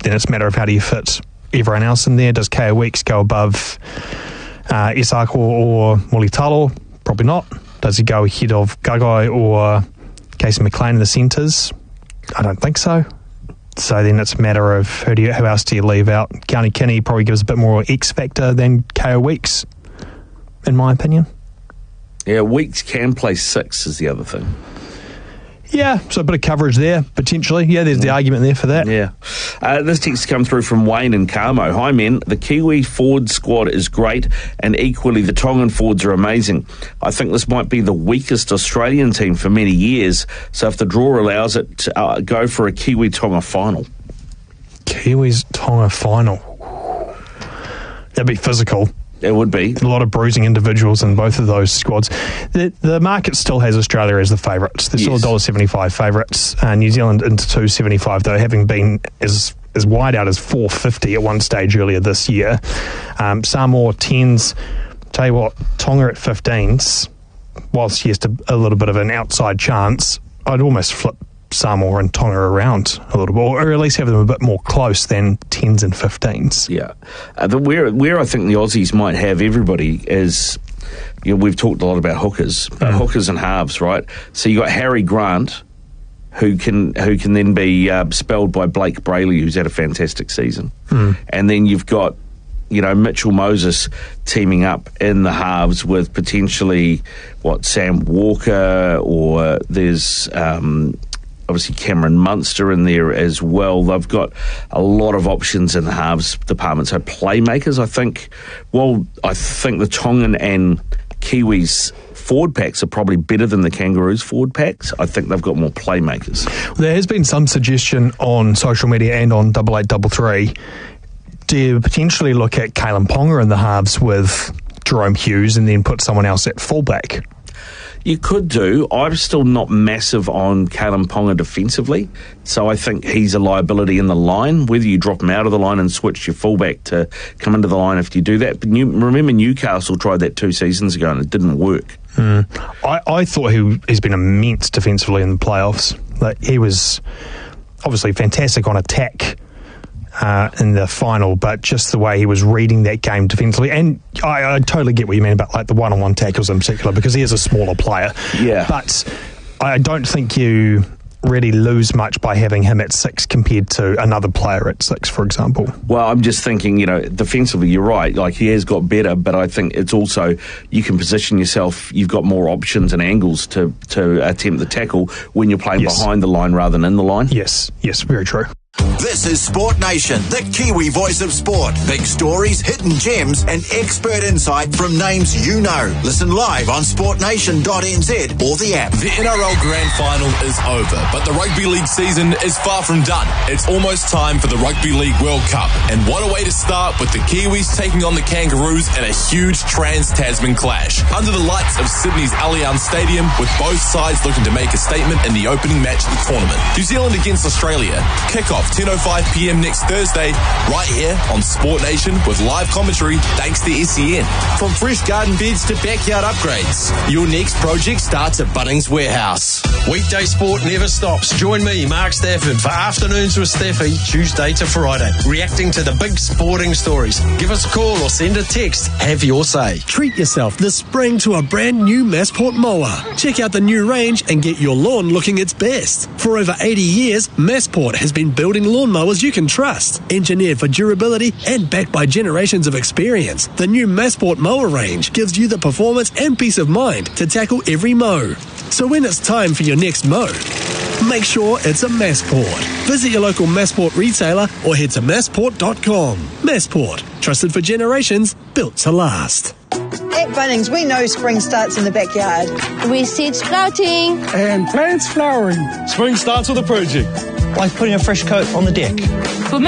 then it's a matter of how do you fit everyone else in there. Does Ko Weeks go above Isako or Mulitalo? Probably not. Does he go ahead of Gagai or Casey McLean in the centres? I don't think so. So then it's a matter of who else do you leave out? Keone Kini probably gives a bit more X factor than Ko Weeks, in my opinion. Yeah, Weeks can play 6 is the other thing. Yeah, so a bit of coverage there, potentially. Yeah, there's the argument there for that. Yeah. This text come through from Wayne and Carmo. Hi, men. The Kiwi forward squad is great, and equally the Tongan forwards are amazing. I think this might be the weakest Australian team for many years, so if the draw allows it, go for a Kiwi-Tonga final. Kiwis-Tonga final. That'd be physical. It would be. A lot of bruising individuals in both of those squads. The market still has Australia as the favourites. They're still $1.75 favourites. New Zealand into $2.75, though, having been as wide out as $4.50 at one stage earlier this year. Samoa 10s. Tell you what, Tonga at 15s, whilst yes, a little bit of an outside chance, I'd almost flip Samoa and Tonga around a little bit, or at least have them a bit more close than 10s and 15s. Yeah. Where I think the Aussies might have everybody is, we've talked a lot about hookers, hookers and halves, right? So you got Harry Grant, who can then be spelled by Blake Brayley, who's had a fantastic season. And then you've got, Mitchell Moses teaming up in the halves with potentially, Sam Walker, or there's obviously Cameron Munster in there as well. They've got a lot of options in the halves department. So playmakers, I think the Tongan and Kiwis forward packs are probably better than the Kangaroos forward packs. I think they've got more playmakers. There has been some suggestion on social media and on 8833. Do you potentially look at Kalen Ponga in the halves with Jerome Hughes and then put someone else at fullback? You could do. I'm still not massive on Kalen Ponga defensively, so I think he's a liability in the line, whether you drop him out of the line and switch your fullback to come into the line if you do that. But remember Newcastle tried that 2 seasons ago and it didn't work. I thought he's been immense defensively in the playoffs. Like, he was obviously fantastic on attack in the final, but just the way he was reading that game defensively, and I totally get what you mean about like the one-on-one tackles in particular, because he is a smaller player. Yeah. But I don't think you really lose much by having him at 6 compared to another player at 6, for example. Well, I'm just thinking, defensively, you're right. Like, he has got better, but I think it's also, you can position yourself, you've got more options and angles to attempt the tackle when you're playing behind the line rather than in the line. Yes, very true. This is Sport Nation, the Kiwi voice of sport. Big stories, hidden gems, and expert insight from names you know. Listen live on sportnation.nz or the app. The NRL Grand Final is over, but the Rugby League season is far from done. It's almost time for the Rugby League World Cup, and what a way to start with the Kiwis taking on the Kangaroos in a huge Trans-Tasman clash. Under the lights of Sydney's Allianz Stadium, with both sides looking to make a statement in the opening match of the tournament. New Zealand against Australia. Kick-off 10:05pm next Thursday, right here on Sport Nation with live commentary thanks to SEN. From fresh garden beds to backyard upgrades, your next project starts at Bunnings Warehouse. Weekday sport never stops. Join me, Mark Stafford, for Afternoons with Staffy, Tuesday to Friday, reacting to the big sporting stories. Give us a call or send a text. Have your say. Treat yourself this spring to a brand new Massport mower. Check out the new range and get your lawn looking its best. For over 80 years, Massport has been building lawnmowers you can trust. Engineered for durability and backed by generations of experience, the new Massport mower range gives you the performance and peace of mind to tackle every mow. So when it's time for your next mow, make sure it's a Massport. Visit your local Massport retailer or head to massport.com. Massport, trusted for generations, built to last. At Bunnings, we know spring starts in the backyard. With seeds sprouting and plants flowering. Spring starts with a project, like putting a fresh coat on the deck.